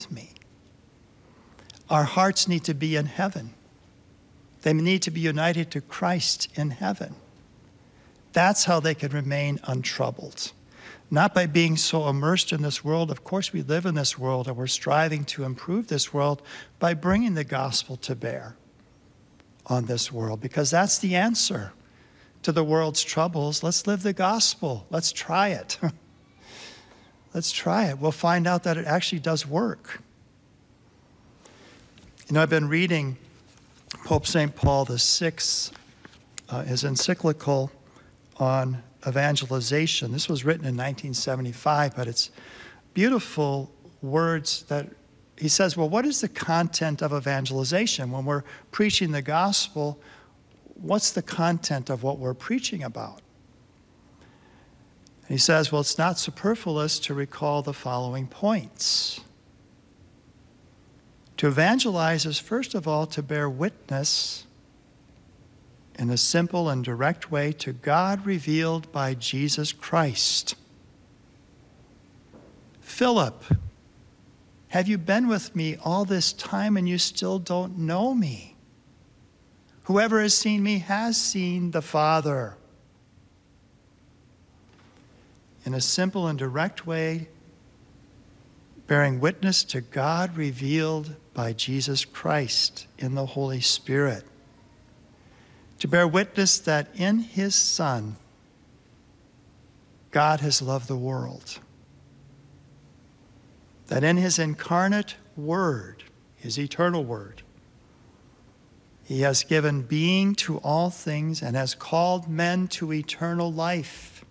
me. Our hearts need to be in heaven. They need to be united to Christ in heaven. That's how they can remain untroubled. Not by being so immersed in this world. Of course, we live in this world and we're striving to improve this world by bringing the gospel to bear on this world, because that's the answer to the world's troubles. Let's live the gospel. Let's try it. Let's try it. We'll find out that it actually does work. You know, I've been reading Pope St. Paul VI, his encyclical on evangelization. This was written in 1975, but it's beautiful words that he says, well, what is the content of evangelization? When we're preaching the gospel, what's the content of what we're preaching about? And he says, well, it's not superfluous to recall the following points. To evangelize is, first of all, to bear witness in a simple and direct way to God revealed by Jesus Christ. Philip, have you been with me all this time and you still don't know me? Whoever has seen me has seen the Father. In a simple and direct way, bearing witness to God revealed by Jesus Christ in the Holy Spirit. To bear witness that in his Son, God has loved the world. That in his incarnate Word, his eternal Word, he has given being to all things and has called men to eternal life.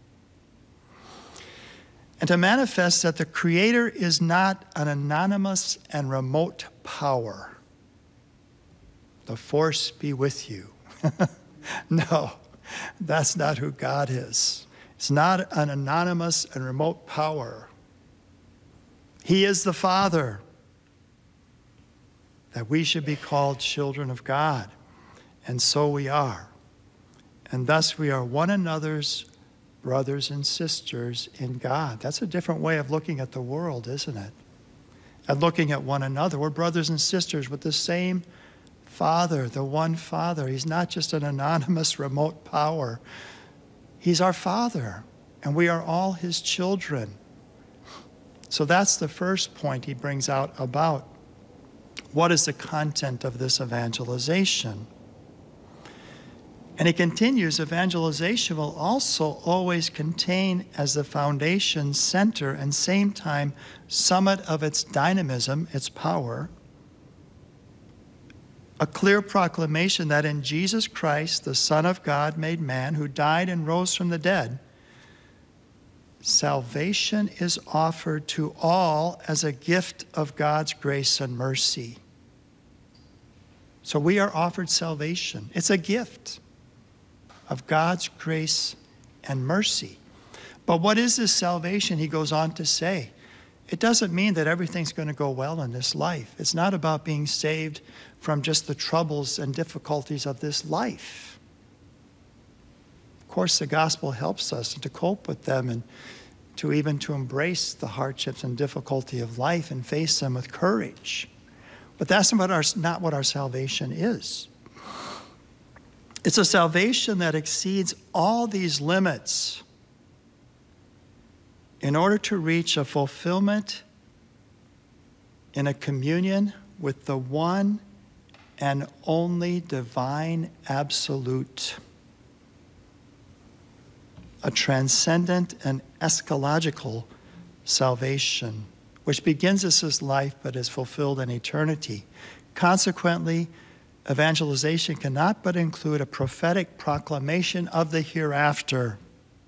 And to manifest that the Creator is not an anonymous and remote power. The force be with you. No, that's not who God is. It's not an anonymous and remote power. He is the Father, that we should be called children of God. And so we are. And thus we are one another's brothers and sisters in God. That's a different way of looking at the world, isn't it? And looking at one another. We're brothers and sisters with the same Father, the one Father. He's not just an anonymous remote power. He's our Father, and we are all his children. So that's the first point he brings out about what is the content of this evangelization. And he continues, evangelization will also always contain as the foundation, center, and same time summit of its dynamism, its power, a clear proclamation that in Jesus Christ, the Son of God made man, who died and rose from the dead, salvation is offered to all as a gift of God's grace and mercy. So we are offered salvation. It's a gift of God's grace and mercy. But what is this salvation? He goes on to say, it doesn't mean that everything's going to go well in this life. It's not about being saved from just the troubles and difficulties of this life. Of course, the gospel helps us to cope with them and to embrace the hardships and difficulty of life and face them with courage. But that's not what our salvation is. It's a salvation that exceeds all these limits in order to reach a fulfillment in a communion with the one and only divine absolute. A transcendent and eschatological salvation, which begins as this life but is fulfilled in eternity. Consequently, evangelization cannot but include a prophetic proclamation of the hereafter,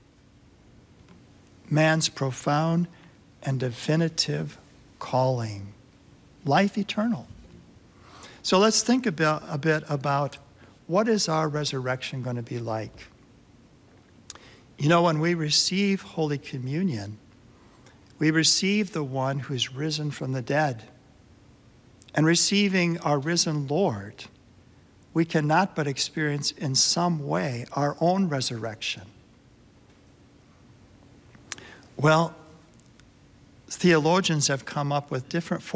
man's profound and definitive calling, life eternal. So let's think a bit about what is our resurrection going to be like. You know, when we receive Holy Communion, we receive the one who's risen from the dead. And receiving our risen Lord, we cannot but experience in some way our own resurrection. Well, theologians have come up with different